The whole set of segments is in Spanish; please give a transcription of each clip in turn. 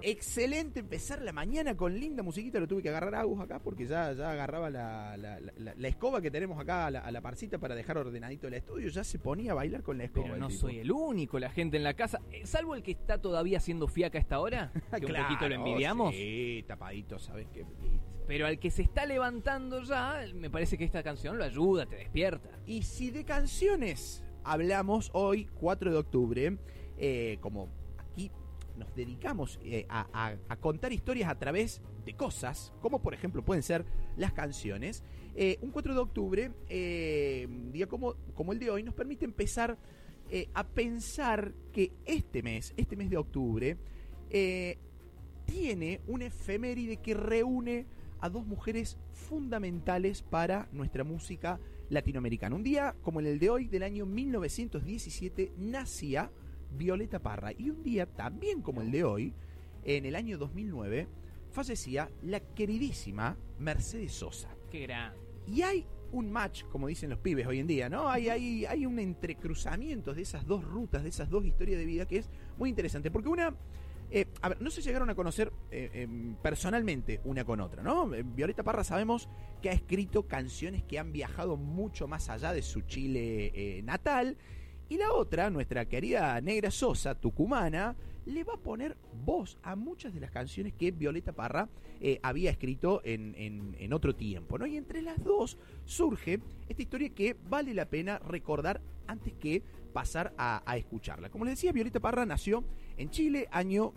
Excelente empezar la mañana con linda musiquita. Lo tuve que agarrar a Agus acá porque ya agarraba la escoba que tenemos acá a la parcita para dejar ordenadito el estudio. Ya se ponía a bailar con la escoba. Pero no soy el único, la gente en la casa, salvo el que está todavía haciendo fiaca a esta hora, que Claro, un poquito lo envidiamos. Sí, tapadito, ¿sabes qué? Pero al que se está levantando ya, me parece que esta canción lo ayuda, te despierta. Y si de canciones hablamos hoy, 4 de octubre, como aquí nos dedicamos a contar historias a través de cosas, como por ejemplo pueden ser las canciones, un 4 de octubre, día como el de hoy, nos permite empezar a pensar que este mes de octubre, tiene una efeméride que reúne a dos mujeres fundamentales para nuestra música latinoamericana. Un día como el de hoy, del año 1917, nacía Violeta Parra. Y un día también como el de hoy, en el año 2009, fallecía la queridísima Mercedes Sosa. Qué grande. Y hay un match, como dicen los pibes hoy en día, ¿no? Hay un entrecruzamiento de esas dos rutas, de esas dos historias de vida que es muy interesante. Porque una... a ver, no se llegaron a conocer personalmente una con otra, ¿no? Violeta Parra sabemos que ha escrito canciones que han viajado mucho más allá de su Chile natal. Y la otra, nuestra querida Negra Sosa, tucumana, le va a poner voz a muchas de las canciones que Violeta Parra había escrito en otro tiempo, ¿no? Y entre las dos surge esta historia que vale la pena recordar antes que pasar a escucharla. Como les decía, Violeta Parra nació en Chile, año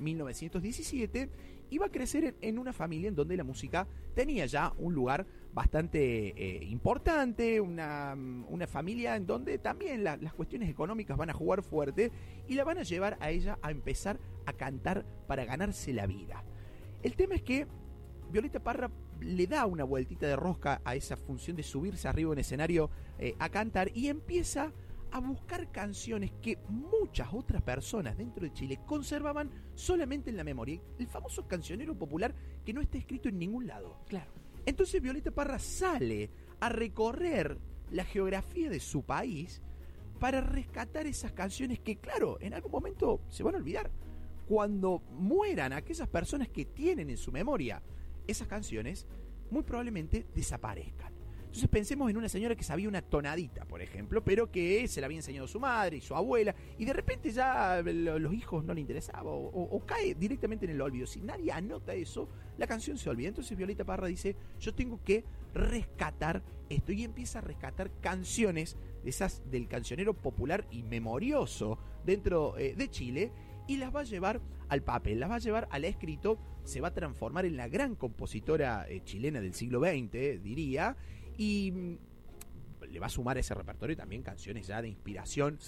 1917, y va a crecer en una familia en donde la música tenía ya un lugar bastante importante, una familia en donde también las cuestiones económicas van a jugar fuerte y la van a llevar a ella a empezar a cantar para ganarse la vida. El tema es que Violeta Parra le da una vueltita de rosca a esa función de subirse arriba en escenario a cantar y empieza a buscar canciones que muchas otras personas dentro de Chile conservaban solamente en la memoria. El famoso cancionero popular que no está escrito en ningún lado. Claro. Entonces Violeta Parra sale a recorrer la geografía de su país para rescatar esas canciones que, claro, en algún momento se van a olvidar. Cuando mueran aquellas personas que tienen en su memoria esas canciones, muy probablemente desaparezcan. Entonces pensemos en una señora que sabía una tonadita, por ejemplo, pero que se la había enseñado su madre y su abuela, y de repente ya los hijos no le interesaba, o cae directamente en el olvido. Si nadie anota eso, la canción se olvida. Entonces Violeta Parra dice, yo tengo que rescatar esto, y empieza a rescatar canciones de esas del cancionero popular y memorioso dentro de Chile, y las va a llevar al papel, las va a llevar al escrito, se va a transformar en la gran compositora chilena del siglo XX, diría, y le va a sumar a ese repertorio también canciones ya de inspiración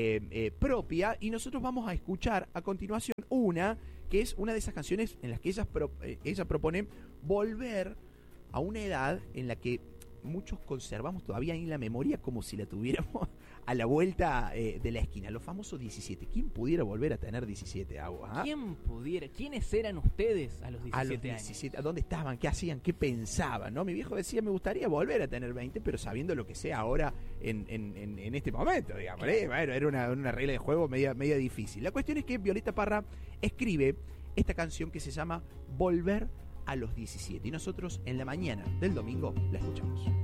propia, y nosotros vamos a escuchar a continuación una que es una de esas canciones en las que ella propone volver a una edad en la que muchos conservamos todavía en la memoria como si la tuviéramos a la vuelta de la esquina, los famosos 17. ¿Quién pudiera volver a tener 17 aguas? ¿Ah? ¿Quién pudiera? ¿Quiénes eran ustedes a los 17 a los 17 años? ¿Dónde estaban? ¿Qué hacían? ¿Qué pensaban? ¿No? Mi viejo decía, me gustaría volver a tener 20, pero sabiendo lo que sé ahora en este momento, digamos. Bueno, era una regla de juego media difícil. La cuestión es que Violeta Parra escribe esta canción que se llama Volver a los 17, y nosotros en la mañana del domingo la escuchamos.